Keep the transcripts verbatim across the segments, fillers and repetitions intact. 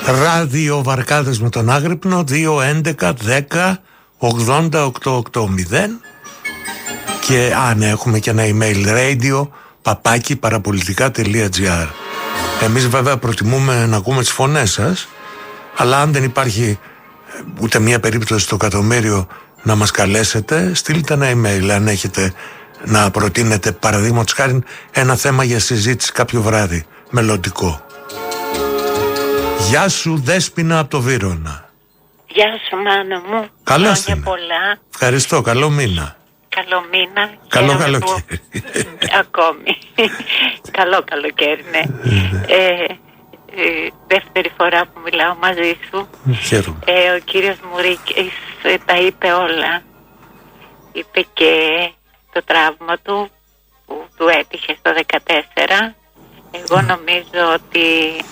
Ράδιο Βαρκάδες με τον Άγρυπνο, δύο έντεκα δέκα ογδόντα οκτώ ογδόντα. Και αν ναι, έχουμε και ένα email, radio παπάκι παραπολιτικά τελεία τζι άρ. Εμείς βέβαια προτιμούμε να ακούμε τις φωνές σας, αλλά αν δεν υπάρχει ούτε μία περίπτωση στο εκατομμύριο να μας καλέσετε, στείλτε ένα email αν έχετε να προτείνετε, παραδείγματος χάρη, ένα θέμα για συζήτηση κάποιο βράδυ μελλοντικό. Γεια σου Δέσποινα από το Βύρωνα. Γεια σου Μάνο μου. Καλώς την. Πολλά. Ευχαριστώ, καλό μήνα. Καλό μήνα. Καλό καλοκαίρι. Που... Ακόμη. Καλό καλοκαίρι, ναι. ε, ε, δεύτερη φορά που μιλάω μαζί σου. Χαίρομαι. Ε, ο κύριος Μουρίκης ε, τα είπε όλα. Είπε και το τραύμα του που του έτυχε στο δεκατέσσερα. Εγώ νομίζω ότι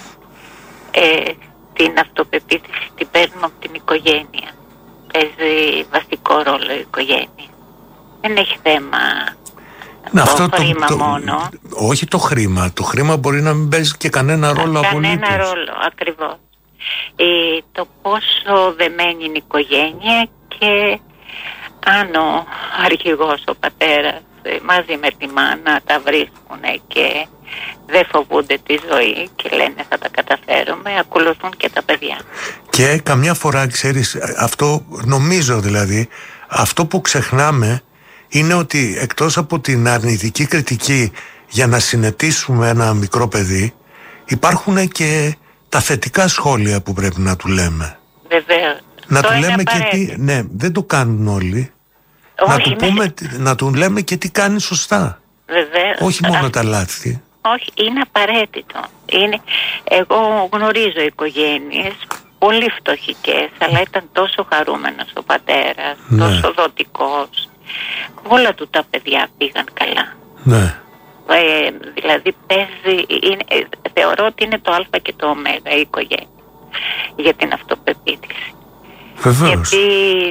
ε, την αυτοπεποίθηση την παίρνουμε από την οικογένεια. Παίζει βασικό ρόλο η οικογένεια. Δεν έχει θέμα να, το αυτό χρήμα το, το, μόνο. Όχι το χρήμα. Το χρήμα μπορεί να μην παίζει και κανένα ρόλο απολύτως. Κανένα ρόλο, ακριβώς. Ε, το πόσο δεμένη είναι η οικογένεια και αν ο αρχηγός, ο πατέρας, μαζί με τη μάνα τα βρίσκουν και δεν φοβούνται τη ζωή και λένε θα τα καταφέρουμε, ακολουθούν και τα παιδιά. Και καμιά φορά, ξέρεις, αυτό νομίζω δηλαδή, αυτό που ξεχνάμε είναι ότι εκτός από την αρνητική κριτική για να συνετίσουμε ένα μικρό παιδί, υπάρχουν και τα θετικά σχόλια που πρέπει να του λέμε. Βεβαίως. Να του λέμε και τι, ναι, δεν το κάνουν όλοι. Όχι, να, του ναι. πούμε, να του λέμε και τι κάνει σωστά. Βεβαίως. Όχι μόνο Α, τα λάθη. όχι, είναι απαραίτητο. Είναι, εγώ γνωρίζω οικογένειες πολύ φτωχικές, αλλά ήταν τόσο χαρούμενος ο πατέρας, ναι. τόσο δοτικός. Όλα του τα παιδιά πήγαν καλά. Ναι. Ε, δηλαδή παίζει, είναι, ε, θεωρώ ότι είναι το α και το ω η οικογένεια για την αυτοπεποίθηση. Βεβαίως. Γιατί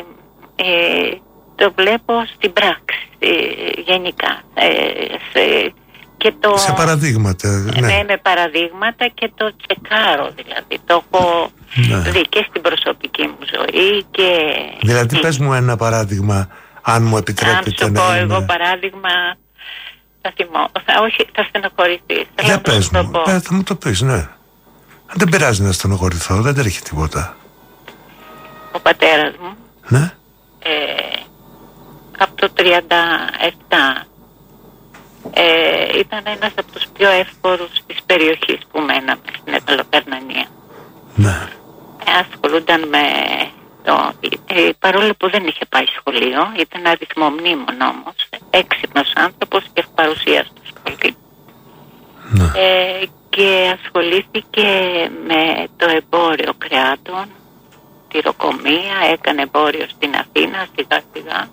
ε, το βλέπω στην πράξη ε, γενικά ε, σε, και το, σε παραδείγματα, ναι. ναι, με παραδείγματα και το τσεκάρω, δηλαδή το έχω ναι. δει και στην προσωπική μου ζωή και... Δηλαδή πες μου ένα παράδειγμα, αν μου επιτρέπετε. Αν σου πω εγώ παράδειγμα, θα θυμώ, θα, όχι, θα στενοχωρηθείς. Για πες μου, ε, θα μου το πεις, ναι. Δεν πειράζει να στενοχωρηθώ, δεν τρέχει τίποτα. Ο πατέρας μου, ναι. ε, από το τριάντα επτά ε, ήταν ένας από τους πιο εύπορους της περιοχής που μέναμε στην Ιταλοκαρνανία. Ναι. Ε, ασχολούνταν με το, ε, παρόλο που δεν είχε πάει σχολείο, ήταν αριθμομνήμων όμως, έξυπνος άνθρωπος και ευπαρουσίας στο σχολείο. Ναι. Ε, και ασχολήθηκε με το εμπόριο κρεάτων, τυροκομεία, έκανε εμπόριο στην Αθήνα σιγά σιγά.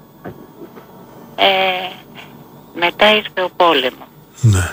Ε, μετά ήρθε ο πόλεμος. Ναι.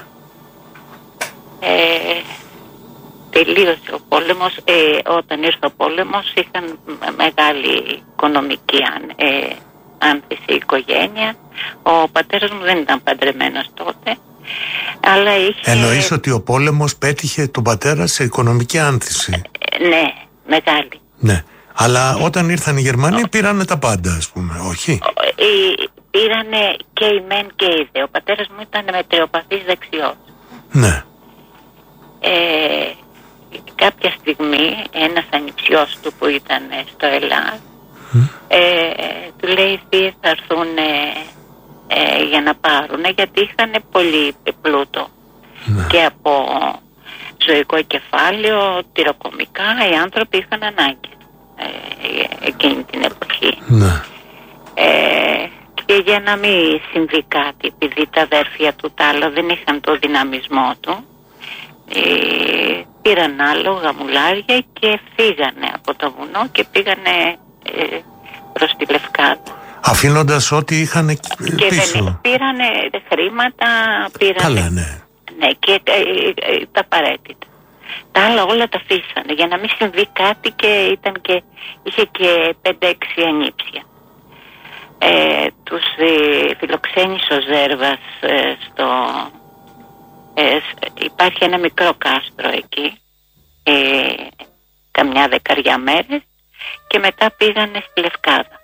Ε, τελείωσε ο πόλεμος. Ε, όταν ήρθε ο πόλεμος είχαν μεγάλη οικονομική ε, άνθηση η οικογένεια. Ο πατέρας μου δεν ήταν παντρεμένος τότε, αλλά είχε... Εννοείς ότι ο πόλεμος πέτυχε τον πατέρα σε οικονομική άνθηση? Ε, ναι, μεγάλη. Ναι. Αλλά όταν ήρθαν οι Γερμανοί πήρανε τα πάντα, ας πούμε, όχι? Ε, πήρανε και οι μεν και οι δε. Ο πατέρας μου ήταν μετριοπαθής δεξιός. Ναι. Ε, κάποια στιγμή ένας ανιψιός του που ήταν στο Ελλάς mm. ε, του λέει οι θείες θα έρθουν ε, για να πάρουν, γιατί είχαν πολύ πλούτο ναι. και από ζωικό κεφάλαιο, τυροκομικά, οι άνθρωποι είχαν ανάγκη ε, εκείνη την εποχή. Ναι. Ε, και για να μην συμβεί κάτι, επειδή τα αδέρφια του τα άλλα δεν είχαν το δυναμισμό του, ε, πήραν άλλο γαμουλάρια και φύγανε από το βουνό και πήγανε ε, προς τη Λευκάδα. Αφήνοντας ό,τι είχαν και πίσω. Δεν, πήρανε χρήματα, πήρανε... Καλά, ναι. Ναι, και ε, ε, ε, τα απαραίτητα. Τα άλλα όλα τα αφήσανε για να μην συμβεί κάτι και, ήταν και είχε και πέντε έξι ανήψια. Ε, τους ε, φιλοξένησε ο Ζέρβας ε, στο... Ε, υπάρχει ένα μικρό κάστρο εκεί, ε, καμιά δεκαριά μέρες και μετά πήγανε στη Λευκάδα.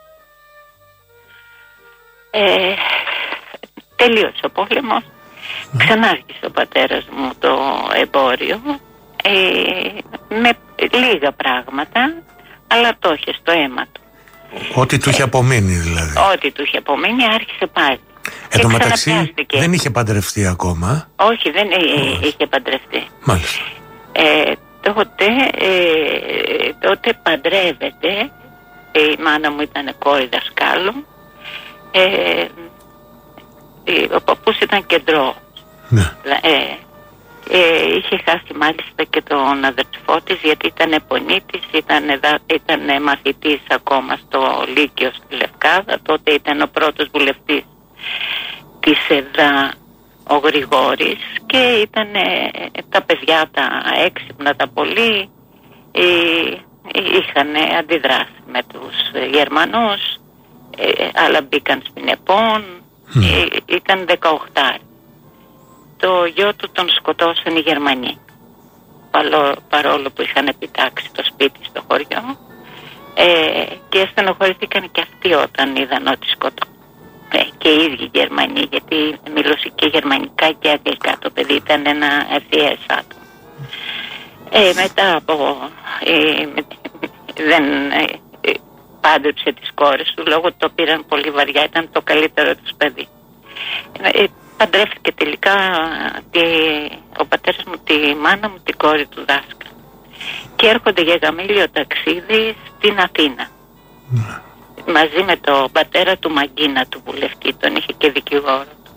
Ε, τελείωσε ο πόλεμος, mm. ξανάρχισε ο πατέρας μου το εμπόριο, ε, με λίγα πράγματα, αλλά το είχε στο αίμα του. Ό,τι του είχε απομείνει δηλαδή. Ό,τι του είχε απομείνει άρχισε πάλι. Εν τω μεταξύ δεν είχε παντρευτεί ακόμα. Όχι, δεν oh. είχε παντρευτεί. Μάλιστα. Ε, τότε, ε, τότε παντρεύεται, η μάνα μου ήταν κόρη δασκάλου, ε, ο παππούς ήταν κεντρός. Ναι. Ε, ε, είχε χάσει μάλιστα και τον αδερφό της, γιατί ήταν επονίτης, ήταν, ήταν μαθητής ακόμα στο Λύκειο στη Λευκάδα. Τότε ήταν ο πρώτος βουλευτής της ΕΔΑ, ο Γρηγόρης, και ήταν τα παιδιά τα έξυπνα τα πολύ, ε, είχαν αντιδράσει με τους Γερμανούς, ε, αλλά μπήκαν στην ΕΠΟΝ, mm. ε, ήταν δεκαοκτώ. Το γιο του τον σκοτώσαν οι Γερμανοί, παρόλο, παρόλο που είχαν επιτάξει το σπίτι στο χωριό, ε, και στενοχωρήθηκαν και αυτοί όταν είδαν ότι σκοτώσαν. Ε, και οι ίδιοι Γερμανοί, γιατί μιλούσε και γερμανικά και αγγλικά, το παιδί ήταν ένα ευθείας άτομο. Ε, μετά από ε, δεν ε, ε, πάντρεψε τις κόρες του, λόγω το πήραν πολύ βαριά, ήταν το καλύτερο τους παιδί. Ε, παντρεύτηκε τελικά τη, ο πατέρας μου τη μάνα μου, την κόρη του δάσκαλου, και έρχονται για γαμήλιο ταξίδι στην Αθήνα. Mm. Μαζί με τον πατέρα του Μαγκίνα, του βουλευτή, τον είχε και δικηγόρο του.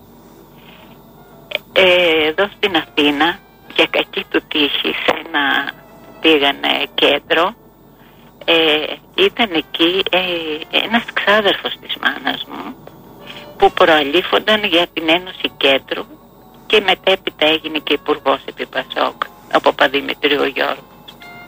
Ε, εδώ στην Αθήνα, για κακή του τύχη, σε ένα πήγανε κέντρο, ε, ήταν εκεί ε, ένας ξάδερφος της μάνας μου, που προαλήφονταν για την Ένωση Κέντρου, και μετέπειτα έγινε και υπουργός επί Πασόκ, ο Παπαδημητρίου Γιώργος.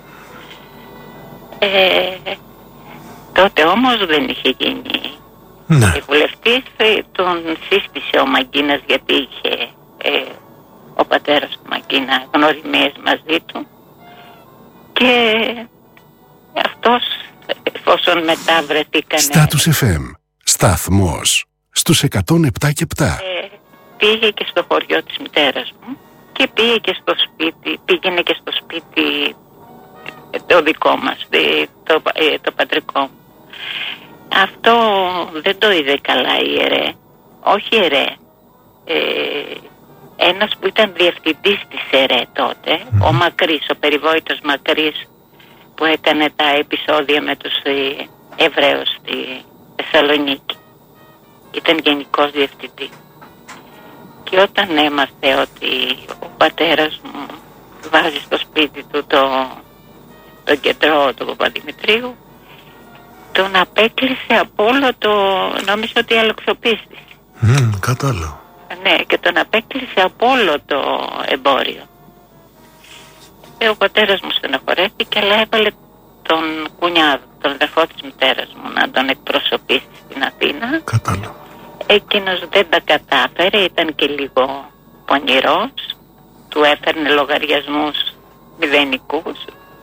Ε, τότε όμως δεν είχε γίνει ναι. βουλευτής, τον σύστησε ο Μαγκίνας, γιατί είχε ε, ο πατέρας του Μαγκίνα γνωριμίες μαζί του, και αυτός, εφόσον μετά βρεθήκανε... Στάτους εφ εμ, σταθμός στους εκατόν επτά και επτά. Ε, πήγε και στο χωριό της μητέρας μου και πήγε και στο σπίτι, πήγαινε και στο σπίτι το δικό μας, το, το, το πατρικό μου. Αυτό δεν το είδε καλά η ΕΡΕ, όχι η ΕΡΕ, ε, ένας που ήταν διευθυντής της ΕΡΕ τότε, mm. ο Μακρύς, ο περιβόητος Μακρύς, που έκανε τα επεισόδια με τους ε, Εβραίους στη Θεσσαλονίκη. Ήταν γενικός διευθυντής. Και όταν έμαθε ότι ο πατέρας μου βάζει στο σπίτι του το, τον κεντρό του Παπαδημητρίου, τον απέκλεισε από όλο το, νόμιζε ότι αλοξοπίστης. Mm, κατάλαβα. Ναι, και τον απέκλεισε από όλο το εμπόριο. Και ο πατέρας μου στενοχωρέθηκε, αλλά έβαλε τον κουνιάδο, τον αδερφό της μητέρας μου, να τον εκπροσωπήσει στην Αθήνα. Κατάλαβα. Εκείνος δεν τα κατάφερε, ήταν και λίγο πονηρός, του έφερνε λογαριασμούς μηδενικούς.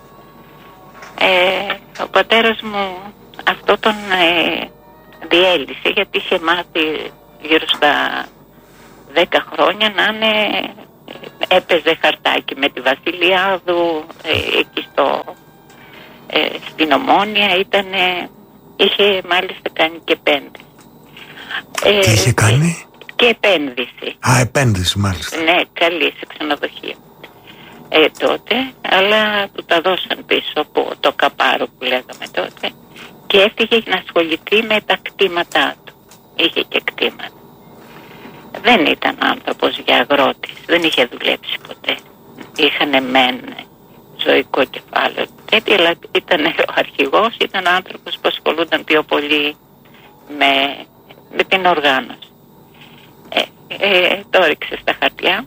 Ε, ο πατέρας μου αυτό τον ε, διέλυσε, γιατί είχε μάθει γύρω στα δέκα χρόνια να είναι, έπαιζε χαρτάκι με τη Βασιλιάδου, ε, εκεί στο, ε, στην Ομόνια, ήτανε, είχε μάλιστα κάνει και επένδυση. Ε, Τι είχε κάνει? Και επένδυση. Α, επένδυση μάλιστα. Ναι, καλή, σε ξενοδοχείο. Ε, τότε, αλλά του τα δώσαν πίσω από το καπάρο που λέγαμε τότε, και έφυγε να ασχοληθεί με τα κτήματά του. Είχε και κτήματα. Δεν ήταν άνθρωπος για αγρότης, δεν είχε δουλέψει ποτέ. Είχανε μεν ζωικό κεφάλαιο τέτοιο, αλλά ήταν ο αρχηγός, ήταν άνθρωπος που ασχολούνταν πιο πολύ με, με την οργάνωση. Ε, ε, το ρίξε στα χαρτιά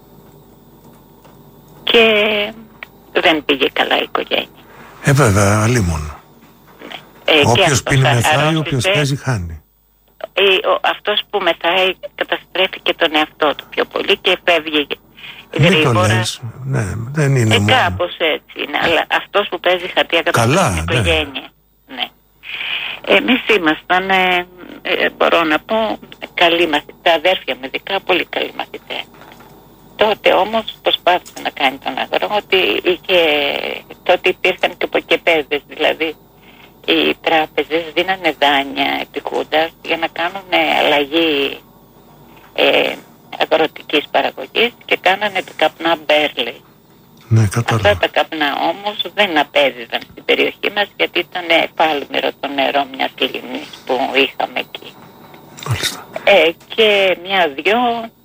και δεν πήγε καλά η οικογένεια. Ε, βέβαια, αλλήμον. Ναι. Ε, όποιος πίνει με φάει, όποιος παίζει χάνει. ο, αυτός που μεθάει καταστρέφει και τον εαυτό του πιο πολύ και φεύγει γρήγορα. Μην το λες, ναι, δεν είναι ε, μόνο. Κάπως έτσι είναι, αλλά αυτός που παίζει χαρτιά καταστρέφει την οικογένεια. Ναι. Ναι. Εμείς ήμασταν, ε, ε, μπορώ να πω, καλοί μαθητές, τα αδέρφια μου ειδικά, πολύ καλοί μαθητές. Τότε όμως προσπάθησε να κάνει τον αγρότη, είχε, τότε υπήρχαν και ποκεπέδες, δηλαδή οι τράπεζες δίνανε δάνεια επί Χούντας για να κάνουν αλλαγή ε, αγροτικής παραγωγής και κάνανε τα καπνά Μπέρλι. Ναι, κατάλαβα. Αυτά τα καπνά όμως δεν απέδιδαν στην περιοχή μας γιατί ήταν εφάλμηρο το νερό μιας λίμνης που είχαμε εκεί. Μάλιστα. Ε, και μια-δυο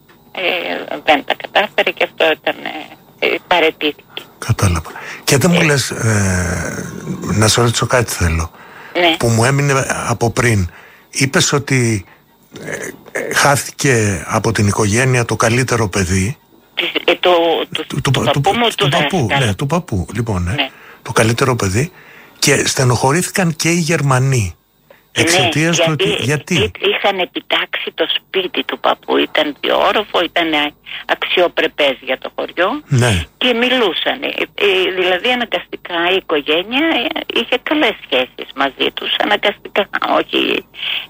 ε, δεν τα κατάφερε και αυτό ήταν ε, παραιτήθηκε. Κατάλαβα. Και δεν μου λες, ε, να σε ρωτήσω κάτι θέλω, ναι. που μου έμεινε από πριν. Είπες ότι ε, ε, χάθηκε από την οικογένεια το καλύτερο παιδί. Ε, το, του, του, του, του παππού μου, του, του παππού, ναι, του παππού, λοιπόν, ναι. Ναι. Το καλύτερο παιδί. Και στενοχωρήθηκαν και οι Γερμανοί. Εξαιτίας ναι, του γιατί, ότι, γιατί είχαν επιτάξει το σπίτι του παππού, ήταν διόροφο, ήταν αξιοπρεπές για το χωριό, ναι. Και μιλούσαν, δηλαδή αναγκαστικά η οικογένεια είχε καλές σχέσεις μαζί τους, αναγκαστικά, όχι,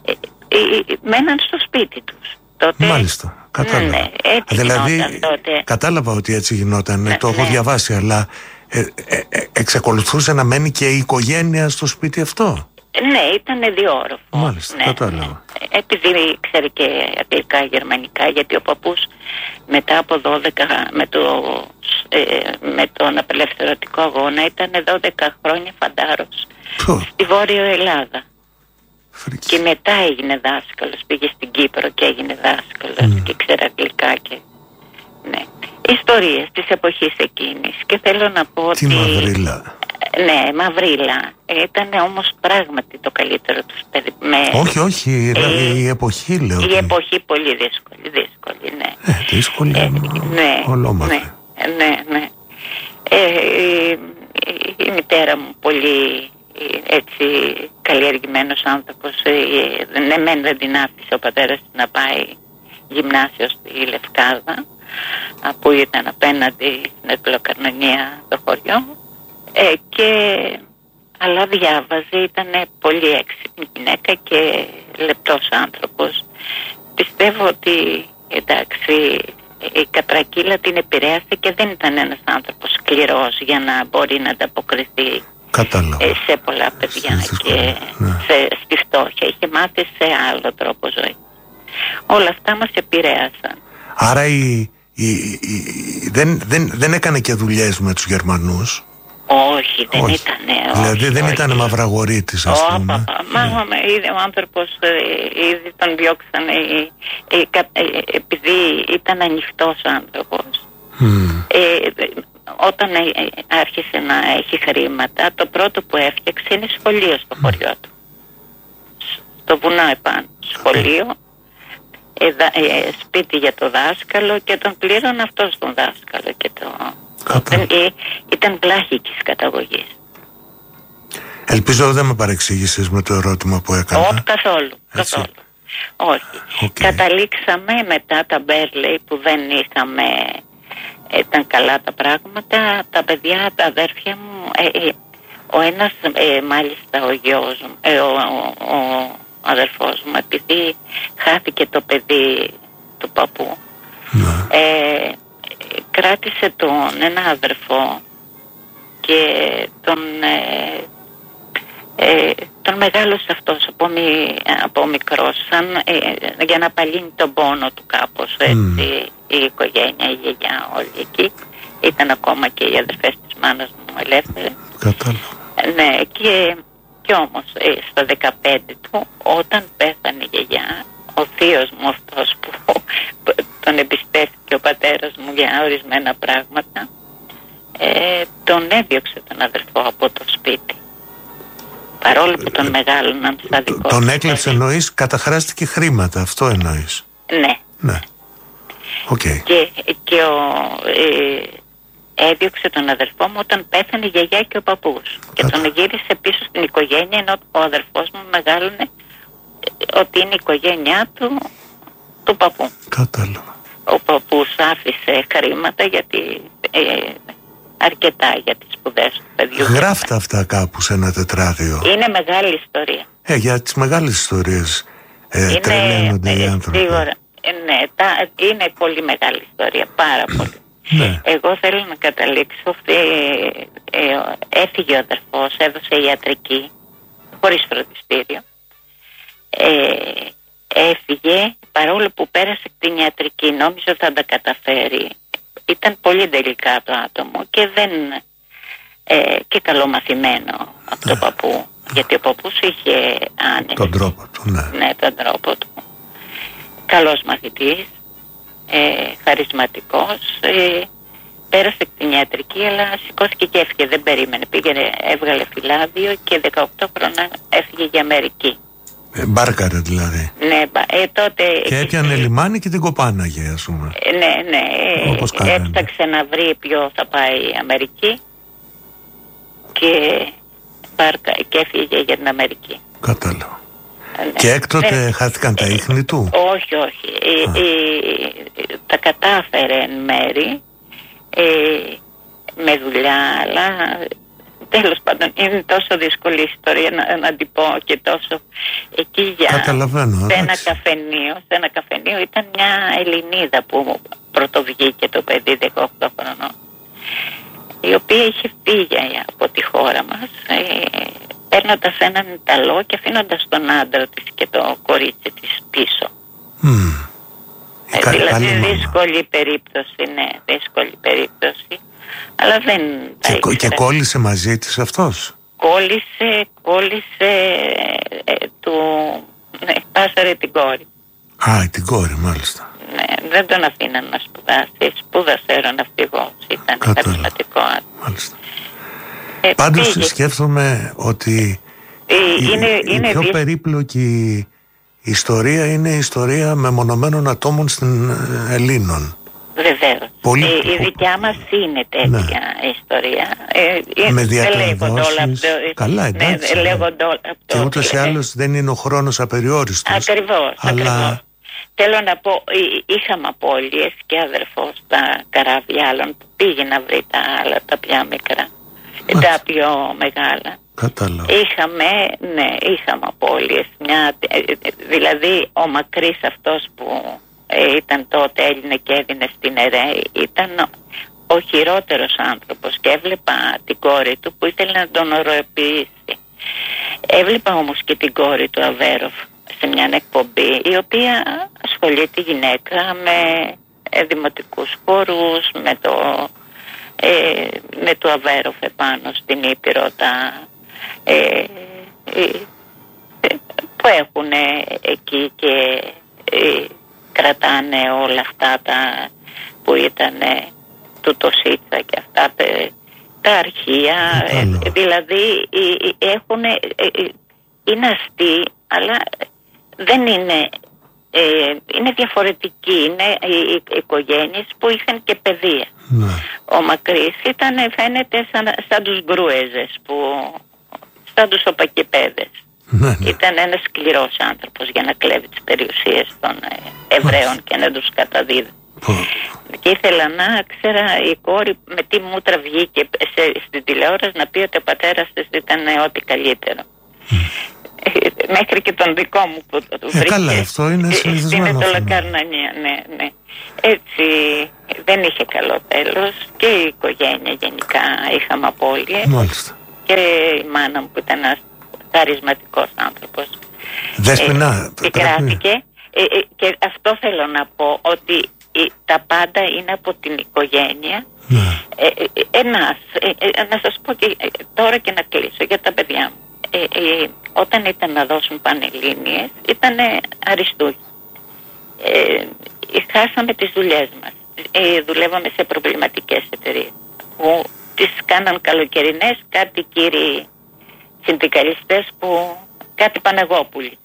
μέναν στο σπίτι τους. Τότε, μάλιστα, κατάλαβα. Ναι, έτσι δηλαδή, τότε. Κατάλαβα ότι έτσι γινόταν, ναι, το έχω ναι. διαβάσει, αλλά ε, ε, ε, εξακολουθούσε να μένει και η οικογένεια στο σπίτι αυτό. Ναι, ήταν διόροφο. Μάλιστα, ναι, κατάλαβα. Ναι. Επειδή ξέρει και αγγλικά, γερμανικά, γιατί ο παππούς μετά από δώδεκα με, το, ε, με τον απελευθερωτικό αγώνα ήταν δώδεκα χρόνια φαντάρος στη Βόρειο Ελλάδα. Φρίκη. Και μετά έγινε δάσκαλος, πήγε στην Κύπρο και έγινε δάσκαλος mm. και ξέρει αγγλικά και... Ναι. Ιστορίες της εποχής εκείνης και θέλω να πω τι ότι... μαυρίλα. Ναι, μαυρίλα. Ήταν όμως πράγματι το καλύτερο τους παιδί. Με... Όχι, όχι, ε, η εποχή λέω. Η ότι... εποχή πολύ δύσκολη, δύσκολη, ναι. Ε, δύσκολη, ε, ναι, ολόμαθη. Ναι, ναι, ναι. Ε, η, η μητέρα μου πολύ έτσι καλλιεργημένος άνθρωπος. Ε, ναι, μεν δεν την άφησε ο πατέρας να πάει γυμνάσιο στη Λευκάδα, που ήταν απέναντι στην Εκλοκαρνανία το χωριό. Ε, και, αλλά διάβαζε, ήταν πολύ έξυπνη γυναίκα και λεπτός άνθρωπος. Πιστεύω ότι εντάξει η κατρακύλα την επηρέασε και δεν ήταν ένας άνθρωπος σκληρός για να μπορεί να ανταποκριθεί ε, σε πολλά παιδιά και ναι. σε, στη φτώχεια. Είχε μάθει σε άλλο τρόπο ζωή. Όλα αυτά μας επηρέασαν. Άρα η, η, η, η, δεν, δεν, δεν έκανε και δουλειές με τους Γερμανούς. Όχι, δεν όχι. Ήτανε, δηλαδή όχι, δεν όχι. Ήταν μαυραγορείτης, ας oh, πούμε. Μα ναι. Είδε ο άνθρωπος, ήδη τον διώξανε ε, ε, ε, επειδή ήταν ανοιχτός άνθρωπος. Mm. Ε, όταν ε, άρχισε να έχει χρήματα, το πρώτο που έφτιαξε είναι σχολείο στο χωριό του. Στο βουνό επάνω. Σχολείο, ε, ε, σπίτι για το δάσκαλο και τον πλήρωνε αυτός τον δάσκαλο και το... Ήταν, ε, ήταν πλάχικης καταγωγής. Ελπίζω δεν με παρεξήγησες με το ερώτημα που έκανα. Όχι, καθόλου, καθόλου. Όχι. Okay. Καταλήξαμε μετά τα Μπέρλεϊ που δεν είχαμε, ήταν καλά τα πράγματα. Τα παιδιά, τα αδέρφια μου, ε, ε, ο ένας ε, μάλιστα ο γιος μου, ε, ο, ο, ο αδερφός μου, επειδή χάθηκε το παιδί του παππού, ναι. ε, κράτησε τον ένα αδερφό και τον, ε, ε, τον μεγάλωσε αυτός από, μη, από μικρός σαν, ε, για να απαλύνει τον πόνο του κάπως έτσι, mm. η οικογένεια, η γιαγιά όλοι εκεί ήταν ακόμα και οι αδερφές της μάνας μου ελεύθερες. Κατάλαβα. Ναι, και, και όμως ε, στα δεκαπέντε του όταν πέθανε η γιαγιά, ο θείος μου αυτός που, που τον εμπιστεύτηκε ο πατέρας μου για ορισμένα πράγματα, ε, τον έδιωξε τον αδερφό από το σπίτι. Παρόλο που τον μεγάλωναν σαν δικό. Τον έκλεψε εννοείς, καταχράστηκε χρήματα, αυτό εννοείς. Ναι. Ναι. Okay. Και, και ο, ε, έδιωξε τον αδερφό μου όταν πέθανε η γιαγιά και ο παππούς. Και τον γύρισε πίσω στην οικογένεια ενώ ο αδερφός μου μεγάλωνε ότι είναι η οικογένειά του, του παππού. Κατάλαβα. Ο παππούς άφησε χρήματα γιατί, ε, αρκετά για τις σπουδές του παιδιού. Γράφτε αυτά κάπου σε ένα τετράδιο. Είναι μεγάλη ιστορία. Ε, για τις μεγάλες ιστορίες ε, είναι, τρελαίνονται οι άνθρωποι. Σίγουρα, ε, ναι, τα, είναι πολύ μεγάλη ιστορία, πάρα πολύ. Ναι. Εγώ θέλω να καταλήξω, ε, ε, έφυγε ο αδερφός, έδωσε ιατρική, χωρίς φροντιστήριο. Ε, έφυγε, παρόλο που πέρασε την ιατρική, νόμιζε ότι θα τα καταφέρει. Ήταν πολύ τελικά το άτομο και δεν ε, και καλομαθημένο από τον παππού, γιατί ο παππούς είχε άνεση. Τον τρόπο του, ναι. Ναι, τον τρόπο του. Καλός μαθητής, ε, χαρισματικός, ε, πέρασε την ιατρική, αλλά σηκώθηκε και έφυγε, δεν περίμενε. Πήγαινε, έβγαλε φυλάδιο και δεκαοκτώ χρόνια έφυγε για Αμερική. Ε, μπάρκαρε δηλαδή. Ναι, ε, τότε... Και έπιανε ε, λιμάνι και την κοπάναγε, ας πούμε. Ε, ναι, ναι. Όπως ε, έψαξε να βρει ποιο θα πάει Αμερική και, μπάρκα, και έφυγε για την Αμερική. Κατάλαβα. Ναι. Και έκτοτε ναι. χάθηκαν τα ίχνη του. Όχι, όχι. Ε, ε, τα κατάφερε εν μέρη, ε, με δουλειά, αλλά τέλος πάντων είναι τόσο δύσκολη η ιστορία να, να την πω και τόσο εκεί για... Καταλαβαίνω. Σε ένα καφενείο, σε ένα καφενείο ήταν μια Ελληνίδα που πρωτοβγήκε το παιδί δεκαοκτώ χρονών, η οποία είχε φύγει από τη χώρα μας, ε, παίρνοντας έναν Ιταλό και αφήνοντας τον άντρα της και το κορίτσι της πίσω. Mm. Ε, Κα, δηλαδή καλή δύσκολη μάμα. περίπτωση, ναι, δύσκολη περίπτωση, αλλά δεν τα και, και κόλλησε μαζί της αυτός. Κόλλησε, κόλλησε ε, του, ναι, πάσαρε την κόρη. Α, την κόρη μάλιστα. Ναι, δεν τον αφήναν να σπουδάσει, σπούδασε αεροναυτικός, ήταν χαρισματικό. Μάλιστα. Ε, Πάντως πήγε. Σκέφτομαι ότι ε, είναι, η, είναι η πιο δι... περίπλοκη ιστορία είναι η ιστορία μεμονωμένων ατόμων στην Ελλήνων. Βεβαίως. Πολύ... Η, η δικιά μας είναι τέτοια ναι. ιστορία. Ε, με διατρανδόσεις. Καλά, εντάξει. Ναι, ναι. Και ούτως ή άλλως δεν είναι ο χρόνος απεριόριστος. Ακριβώς, αλλά... ακριβώς. Θέλω να πω, είχαμε απώλειες και αδερφός στα καράβια άλλων που πήγε να βρει τα άλλα, τα πια μικρά, Μάλιστα. τα πιο μεγάλα. Κατάλαβα. Είχαμε, ναι, είχαμε απώλειες. Μια, δηλαδή ο Μακρύς αυτός που ε, ήταν τότε Έλληνε και έδινε στην ΕΡΕ ήταν ο χειρότερος άνθρωπος και έβλεπα την κόρη του που ήθελε να τον ωρεοποιήσει. Έβλεπα όμως και την κόρη του Αβέροφ σε μια εκπομπή η οποία ασχολεί τη γυναίκα με ε, δημοτικούς χορούς, με το, ε, με το Αβέροφ επάνω στην Ήπειρο, τα, ε, ε, που έχουν εκεί και ε, κρατάνε όλα αυτά τα που ήταν του το Σίτσα και αυτά τα αρχεία, ε, δηλαδή ε, έχουν, ε, είναι αστεί αλλά δεν είναι, ε, είναι διαφορετικοί, είναι οι, οι οικογένειες που είχαν και παιδεία. Ναι. Ο Μακρύς ήταν, φαίνεται σαν, σαν τους Γκρούεζες, που, σαν τους οπακεπέδες. Ναι, ναι. Ήταν ένας σκληρός άνθρωπος για να κλέβει τις περιουσίες των ε, Εβραίων Μάλιστα. και να τους καταδίδει. Oh. Και ήθελα να ξέρα η κόρη με τι μούτρα βγήκε σε, στην τηλεόραση να πει ότι ο πατέρας της ήταν ό,τι καλύτερο. Mm. Μέχρι και τον δικό μου που το βρήκε. Ε, καλά, αυτό είναι συνηθισμένο. Στην Ετωλοκαρνανία, ναι, ναι. Έτσι δεν είχε καλό τέλος και η οικογένεια γενικά είχαμε απώλειες. Μάλιστα. Και η μάνα μου που ήταν ένας χαρισματικός άνθρωπος. Δέσποινα. Ε, γράφηκε ε, ε, και αυτό θέλω να πω ότι ε, τα πάντα είναι από την οικογένεια. Ναι. Ε, ε, ένας, ε, ε, να σας πω και ε, τώρα και να κλείσω για τα παιδιά μου. Ε, ε, όταν ήταν να δώσουν πανελλήνιες ήταν αριστούχοι. Ε, χάσαμε τις δουλειές μας. Ε, δουλεύαμε σε προβληματικές εταιρείες που τις κάναν καλοκαιρινές κάτι κύριοι συνδικαλιστές που κάτι Πανεγόπουλοι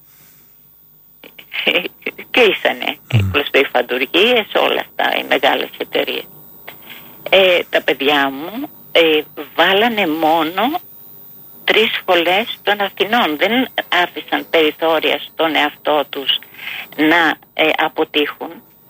και ήσανε mm. κλωστοϊφαντουργίες, όλα αυτά οι μεγάλες εταιρείες. Ε, τα παιδιά μου ε, βάλανε μόνο τρεις σχολές των Αθηνών. Δεν άφησαν περιθώρια στον εαυτό τους να ε, αποτύχουν.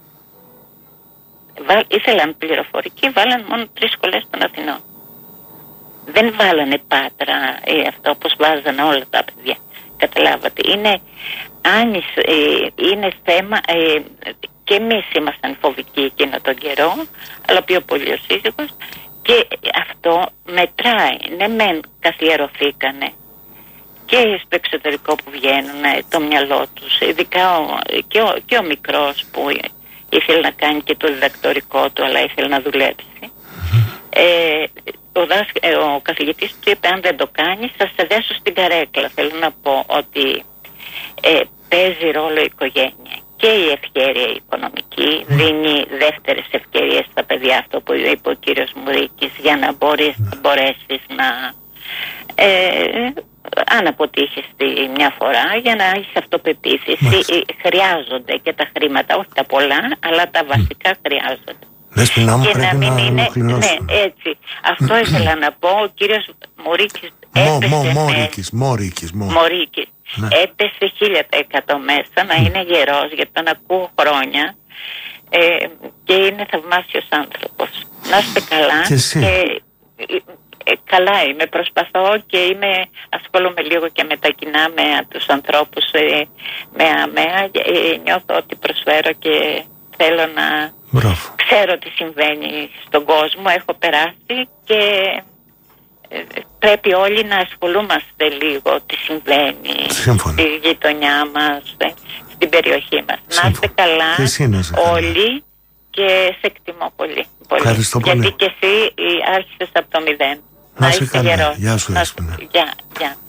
Βα, ήθελαν πληροφορική, βάλαν μόνο τρεις σχολές των Αθηνών. Δεν βάλανε Πάτρα, ε, αυτό όπως βάζανε όλα τα παιδιά. Καταλάβατε, είναι, άνης, ε, είναι θέμα, ε, και εμείς ήμασταν φοβικοί εκείνο τον καιρό, αλλά πιο πολύ ο σύζυγος, και αυτό μετράει. Ναι μεν καθιερωθήκανε και στο εξωτερικό που βγαίνουν το μυαλό τους, ειδικά ο, και, ο, και ο μικρός που ήθελε να κάνει και το διδακτορικό του, αλλά ήθελε να δουλέψει. Ε, ο, δάσ, ε, ο καθηγητής του είπε, αν δεν το κάνεις θα σε δέσω στην καρέκλα. Θέλω να πω ότι ε, παίζει ρόλο η οικογένεια και η ευχέρεια η οικονομική, δίνει δεύτερες ευκαιρίες στα παιδιά, αυτό που είπε ο κύριος Μουρίκης, για να μπορείς, μπορέσεις να ε, αν αποτύχεις τη μια φορά, για να έχεις αυτοπεποίθηση. Χρειάζονται και τα χρήματα, όχι τα πολλά, αλλά τα βασικά mm. χρειάζονται. Δεσποινά μου, και πρέπει να μην να είναι, ναι, έτσι. Αυτό ήθελα να πω. Ο κύριος Μουρίκης έπεσε. Μο, μο, Μωρίκης, Μωρίκης, Μω. Μωρίκης. Ναι. Έπεσε χίλια τα εκατό μέσα, να είναι γερός, γιατί τον ακούω χρόνια, ε, και είναι θαυμάσιος άνθρωπος. Να είστε καλά. Και εσύ. Και, ε, καλά είμαι, προσπαθώ και είμαι, ασχολούμαι λίγο και με τα κοινά, με τους ανθρώπους, ε, με αμαία, ε, νιώθω ότι προσφέρω και θέλω να Μπράβο. Ξέρω τι συμβαίνει στον κόσμο, έχω περάσει και ε, πρέπει όλοι να ασχολούμαστε λίγο τι συμβαίνει Σύμφωνα. στη γειτονιά μας, ε, στην περιοχή μας. Σύμφωνα. Να είστε καλά όλοι και σε εκτιμώ πολύ. πολύ. Ευχαριστώ πολύ. Γιατί και εσύ άρχισες από το μηδέν. Να είσαι καλά. Γεια σου, Δέσποινα. Γεια, γεια.